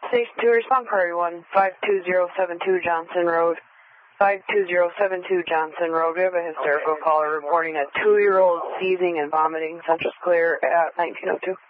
Station 2, respond Prairie 1, 52072 Johnson Road. 52072 Johnson Road. We have a hysterical caller reporting a 2-year-old seizing and vomiting. Central Clear at 1902.